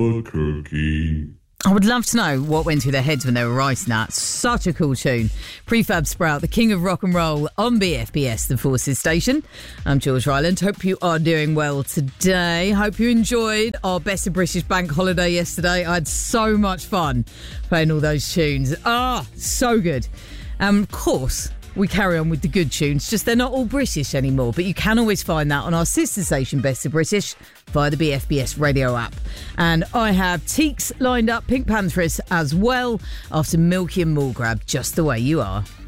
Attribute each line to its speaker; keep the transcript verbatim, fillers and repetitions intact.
Speaker 1: Albuquerque.
Speaker 2: I would love to know what went through their heads when they were writing that. Such a cool tune. Prefab Sprout, the king of rock and roll on B F B S, the Forces Station. I'm George Ryland. Hope you are doing well today. Hope you enjoyed our Best of British Bank holiday yesterday. I had so much fun playing all those tunes. Ah, so good. Um, of course, we carry on with the good tunes, just they're not all British anymore, but you can always find that on our sister station Best of British via the B F B S radio app. And I have Teeks lined up, Pink Panthers as well, after Milky and Mall Grab, Just the Way You Are.